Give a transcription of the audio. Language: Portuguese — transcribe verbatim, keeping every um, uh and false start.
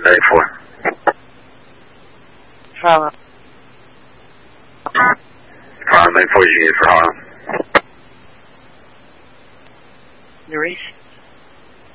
内服。 Fala. Fala, nem foi isso, fala. Luiz?